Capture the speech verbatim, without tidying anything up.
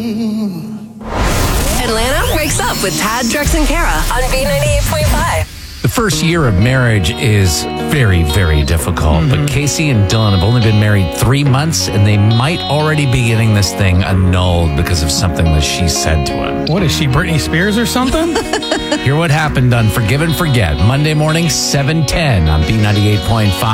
Atlanta wakes up with Tad, Drex, and Kara on B ninety-eight point five. The first year of marriage is very, very difficult. Mm-hmm. But Casey and Dylan have only been married three months, and they might already be getting this thing annulled because of something that she said to him. What is she, Britney Spears or something? Hear what happened on Forgive and Forget, Monday morning, seven ten on B ninety-eight point five.